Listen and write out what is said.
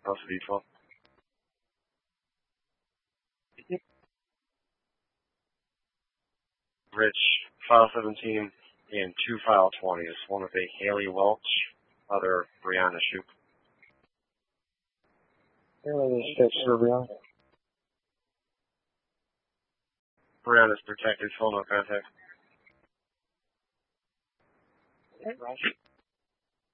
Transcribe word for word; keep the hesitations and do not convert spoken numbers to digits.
Alpha V twelve. Rich, file seventeen, and two file twenties. One with a Haley Welch, other Brianna Shoup. Haley six for Brianna. Brianna's protected, full no contact. Okay, Roger.